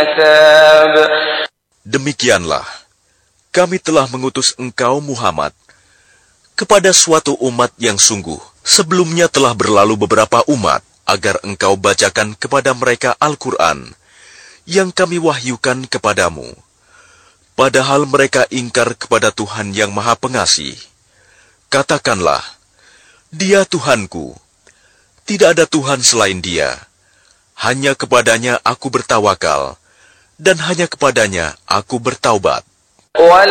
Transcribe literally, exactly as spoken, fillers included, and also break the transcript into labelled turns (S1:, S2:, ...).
S1: Demikianlah, kami telah mengutus engkau Muhammad kepada suatu umat yang sungguh sebelumnya telah berlalu beberapa umat, agar engkau bacakan kepada mereka Al-Quran yang kami wahyukan kepadamu. Padahal mereka ingkar kepada Tuhan yang Maha Pengasih. Katakanlah, Dia Tuhanku, tidak ada Tuhan selain Dia. Hanya kepadanya aku bertawakal, dan hanya kepadanya aku bertaubat.